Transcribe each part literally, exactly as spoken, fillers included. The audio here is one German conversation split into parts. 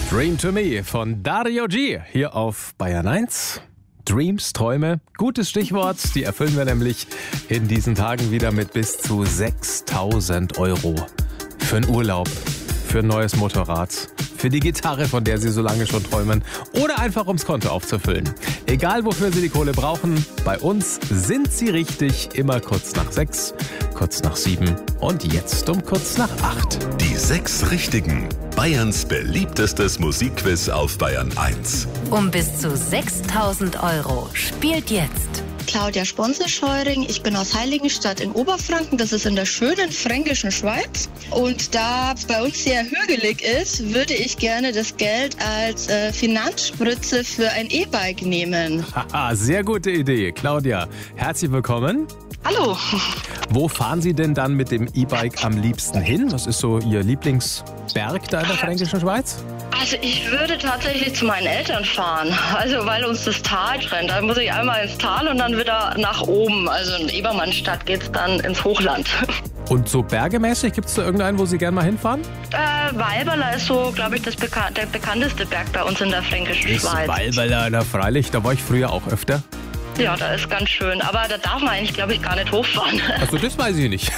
Dream to Me von Dario G. hier auf Bayern eins. Dreams, Träume, gutes Stichwort. Die erfüllen wir nämlich in diesen Tagen wieder mit bis zu sechstausend Euro. Für einen Urlaub, für ein neues Motorrad, für die Gitarre, von der Sie so lange schon träumen, oder einfach ums Konto aufzufüllen. Egal, wofür Sie die Kohle brauchen, bei uns sind Sie richtig, immer kurz nach sechs, kurz nach sieben und jetzt um kurz nach acht. Die sechs Richtigen. Bayerns beliebtestes Musikquiz auf Bayern eins. Um bis zu sechstausend Euro. Spielt jetzt Claudia Sponser-Scheuring. Ich bin aus Heiligenstadt in Oberfranken. Das ist in der schönen fränkischen Schweiz. Und da bei uns sehr hügelig ist, würde ich gerne das Geld als äh, Finanzspritze für ein E-Bike nehmen. Haha, sehr gute Idee. Claudia, herzlich willkommen. Hallo. Wo fahren Sie denn dann mit dem E-Bike am liebsten hin? Was ist so Ihr Lieblingsberg da in der fränkischen Schweiz? Also ich würde tatsächlich zu meinen Eltern fahren, also weil uns das Tal trennt. Da muss ich einmal ins Tal und dann wieder nach oben. Also in Ebermannstadt geht's dann ins Hochland. Und so bergemäßig, gibt es da irgendeinen, wo Sie gerne mal hinfahren? Äh, Walberla ist so, glaube ich, das Bekan- der bekannteste Berg bei uns in der fränkischen Ist Schweiz. Walberla, na freilich, da war ich früher auch öfter. Ja, da ist ganz schön. Aber da darf man eigentlich, glaube ich, gar nicht hochfahren. Also das weiß ich nicht.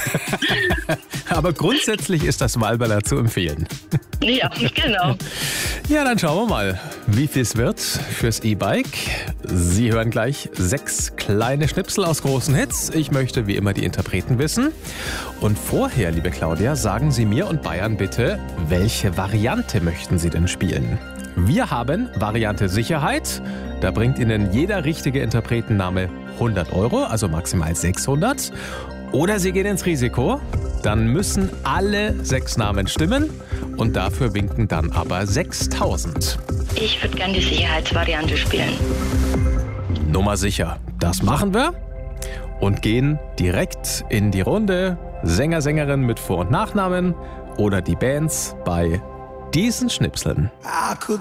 Aber grundsätzlich ist das Walberla zu empfehlen. Ja, genau. Ja, dann schauen wir mal, wie viel es wird fürs E-Bike. Sie hören gleich sechs kleine Schnipsel aus großen Hits. Ich möchte wie immer die Interpreten wissen. Und vorher, liebe Claudia, sagen Sie mir und Bayern bitte, welche Variante möchten Sie denn spielen? Wir haben Variante Sicherheit. Da bringt Ihnen jeder richtige Interpretenname hundert Euro, also maximal sechshundert. Oder Sie gehen ins Risiko. Dann müssen alle sechs Namen stimmen und dafür winken dann aber sechstausend. Ich würde gerne die Sicherheitsvariante spielen. Nummer sicher. Das machen wir und gehen direkt in die Runde. Sänger, Sängerin mit Vor- und Nachnamen oder die Bands bei diesen Schnipseln.